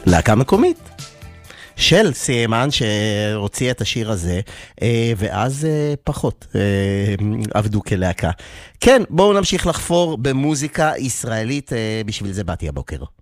להקה מקומית. של סיימן שהוציא את השיר הזה, ואז פחות עבדו כלהקה. כן, בואו נמשיך לחפור במוזיקה ישראלית, בשביל זה באתי הבוקר.